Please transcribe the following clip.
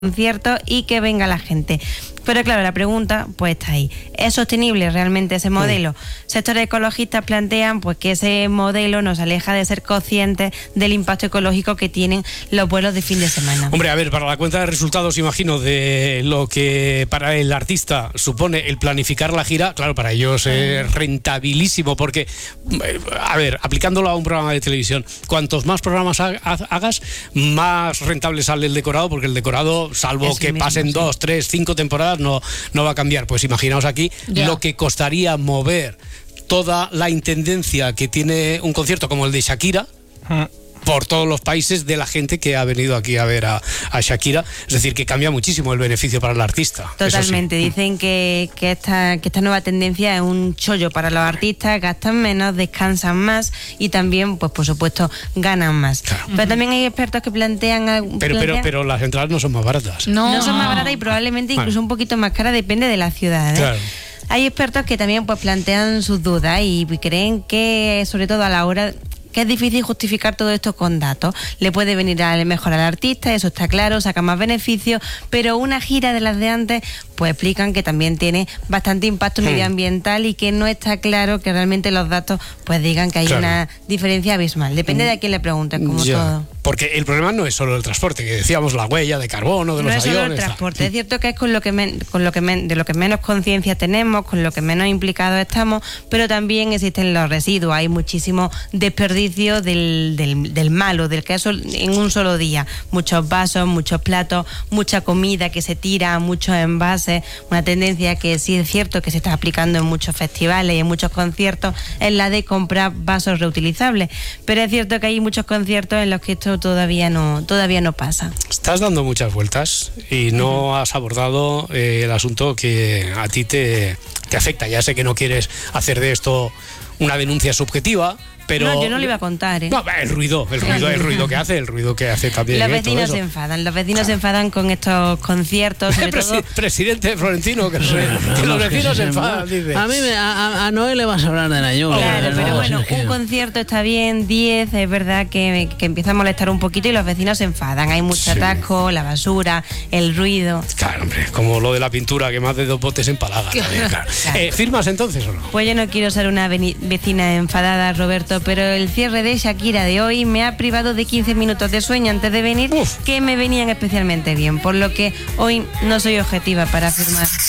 conciertos y que venga la gente. Pero claro, la pregunta pues está ahí. ¿Es sostenible realmente ese modelo? Sectores ecologistas plantean pues que ese modelo nos aleja de ser conscientes del impacto ecológico que tienen los vuelos de fin de semana. Hombre, a ver, para la cuenta de resultados, imagino, de lo que para el artista supone el planificar la gira, claro, para ellos es rentabilísimo, porque, a ver, aplicándolo a un programa de televisión, cuantos más programas hagas, más rentable sale el decorado, porque el decorado, salvo que pasen 2, 3, 5 temporadas, no va a cambiar. Pues imaginaos aquí lo que costaría mover toda la intendencia que tiene un concierto como el de Shakira por todos los países de la gente que ha venido aquí a ver a Shakira. Es decir, que cambia muchísimo el beneficio para el artista. Totalmente. Sí. Dicen que esta nueva tendencia es un chollo para los artistas, gastan menos, descansan más y también, pues por supuesto, ganan más. Claro. Pero también hay expertos que plantean... Pero las entradas no son más baratas. No son más baratas y probablemente incluso un poquito más caras, depende de la ciudad, ¿eh? Claro. Hay expertos que también pues plantean sus dudas y creen que, sobre todo a la hora... que es difícil justificar todo esto con datos. Le puede venir mejor al artista, eso está claro, saca más beneficios, pero una gira de las de antes, pues explican que también tiene bastante impacto medioambiental y que no está claro que realmente los datos pues digan que hay una diferencia abismal. Depende de a quién le preguntes, como todo. Porque el problema no es solo el transporte, que decíamos la huella de carbono de los aviones. No es solo el transporte, es cierto que es de lo que menos conciencia tenemos, con lo que menos implicados estamos, pero también existen los residuos, hay muchísimo desperdicio del malo, del queso en un solo día. Muchos vasos, muchos platos, mucha comida que se tira, muchos envases. Una tendencia que sí es cierto que se está aplicando en muchos festivales y en muchos conciertos es la de comprar vasos reutilizables, pero es cierto que hay muchos conciertos en los que esto todavía no pasa. Estás dando muchas vueltas y no has abordado el asunto que a ti te afecta. Ya sé que no quieres hacer de esto una denuncia subjetiva, pero... No, yo no le iba a contar, ¿eh? No, el ruido que hace también. Los vecinos se enfadan con estos conciertos. Presidente Florentino, que los vecinos se enfadan, dice. A mí, a Noé le vas a hablar de la lluvia. Claro, pero bueno, un concierto está bien, 10, es verdad que empieza a molestar un poquito y los vecinos se enfadan. Hay mucho atasco, la basura, el ruido. Claro, hombre, como lo de la pintura, que más de 2 botes empaladas. También, claro. ¿Firmas entonces o no? Pues yo no quiero ser una vecina enfadada, Roberto, pero el cierre de Shakira de hoy me ha privado de 15 minutos de sueño antes de venir, que me venían especialmente bien, por lo que hoy no soy objetiva para afirmar.